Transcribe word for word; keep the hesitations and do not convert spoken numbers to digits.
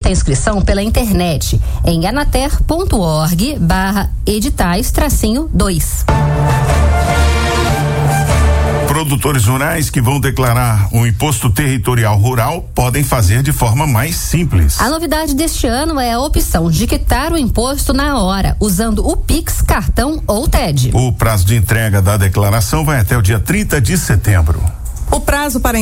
Solicite a inscrição pela internet em anater ponto org barra editais tracinho dois. Produtores rurais que vão declarar o imposto territorial rural podem fazer de forma mais simples. A novidade deste ano é a opção de quitar o imposto na hora, usando o Pix, cartão ou T E D. O prazo de entrega da declaração vai até o dia trinta de setembro. O prazo para